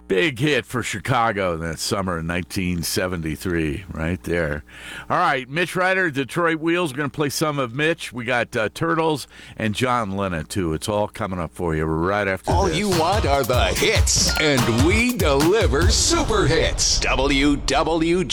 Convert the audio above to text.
Big hit for Chicago that summer in 1973, right there. All right, Mitch Ryder, Detroit Wheels, going to play some of Mitch. We got Turtles and John Lennon, too. It's all coming up for you right after all this. You want are the hits, and we deliver super hits. WWJ.